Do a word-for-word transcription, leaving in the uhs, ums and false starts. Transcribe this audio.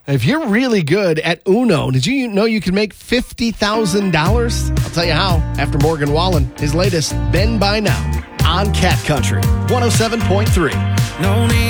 If you're really good at Uno, did you know you can make fifty thousand dollars? I'll tell you how after Morgan Wallen, his latest Ben By Now on Cat Country one oh seven point three. No need